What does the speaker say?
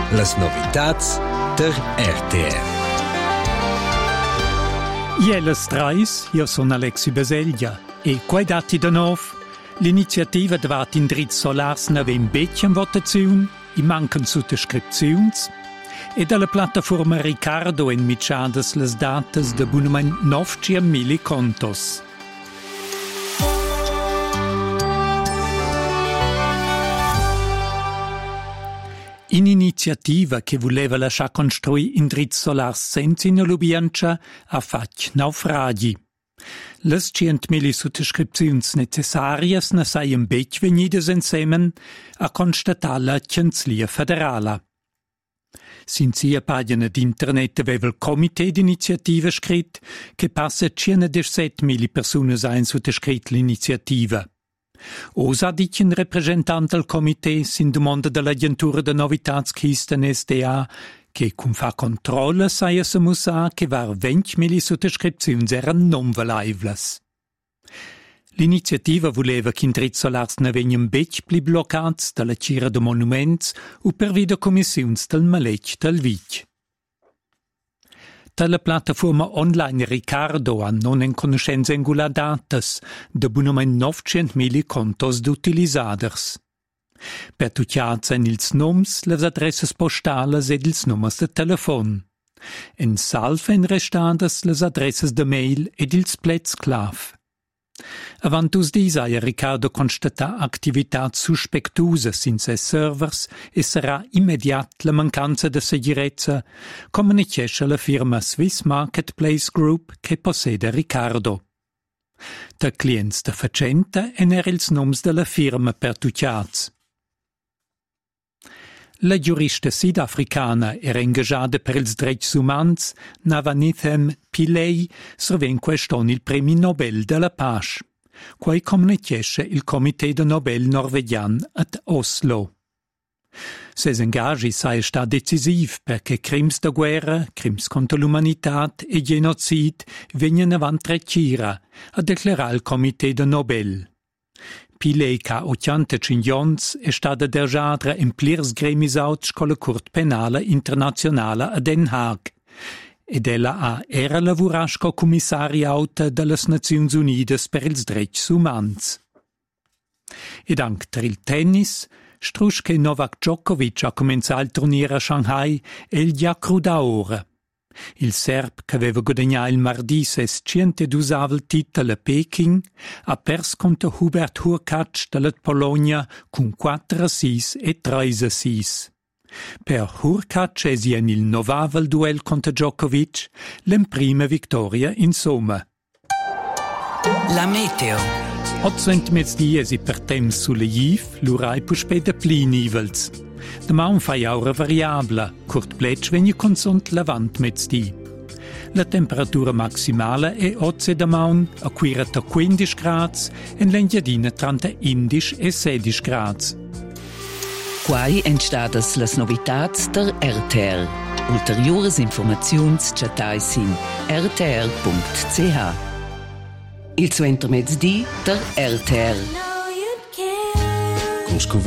Las novitats der RTR. Ielas trais, io sono Alexi Baseglia e quai dati da nov, l'iniziativa davat in dritts solars n'avem becchia in votaziun, i mancan sottoscripziuns, e dalla piattaforma Ricardo en mitjadas las datas de bunamein 900.000 contos. Un'iniziativa che voleva lasciar construire in dritts solars senza inelubiancia ha fatto naufragi. Les 100.000 sottoscripziuns necessarias ne saien bec venidas insemen a constatar la Canzlia Federala. Sin sia pagina d'internet aveva il comité d'iniziativa scrit che passa 117.000 personas han sottoscrit l'iniziativa. Osa dice un rappresentant del comité sin domanda dell'agentura de novitats Kisten SDA che con fa controlla saia se musa che var 20.000 sottoscripziuns eran non valaivlas. L'iniziativa voleva che in dritts solars ne vegnan bec pli bloccats dalla cira de monuments o per vida commissiuns del maletg del vitg. Dalla piattaforma online Ricardo han non en conoscenza engula datas de bunamein 900.000 contos d'utilisaders. Per tucciats en ils noms, les adresses postales ed ils nummers de telefon. En salva en restadas les adresses de mail ed ils plets clav. Avant us dis haia Ricardo constata activitats suspectusas in ses servers e sarà immediat la mancanza de segurezza, comunichesce la firma Swiss Marketplace Group che possede Ricardo. Da clients de facenta ener ils noms de la firma per tucciats. La giurista sudafricana era ingaggiata per ils dretgs umans Navanithem Pillay surven queston il premi Nobel della Pace, quai comunichesce il Comité de Nobel norvegian at Oslo. Ses engagis sai sta decisiv perché crims de guerra, crims contra l'umanitat e genocid vegnan avant recira, a declarar il Comité de Nobel. Pillay ca 85 ans è stata dergiadra in plirs gremis auts con la Cort Penala Internazionala a Den Haag ed ella era lavorato co commissari auta delle Nazioni Unite per ils dretgs umans. Ed anche per il tennis, strusch che Novak Djokovic ha cominciato il turniere a Shanghai e il giacru da ora. Il serb che aveva guadagnato il mardi ses 102 titel a Peking ha perso contro Hubert Hurkacz della Polonia con 4-6 e 3-6. Per Hurkacz è il novavel duel contro Djokovic, l'imprima vittoria in somma. La meteo. 8 mezz'dies e per temps sulle Jiv, l'urai puspeda pli nivels. Demà un fai aura variabla, curt pletsch vegni consont lavant mezzdi. La temperatura maximale è 8 damaun, a quirata 15 grads, en l'engiadina 30 indisch e 16 grads. Quai entstadas las novitats der RTR. Ulteriores informaziuns chatais in rtr.ch. Il suenter mezzdi der RTR.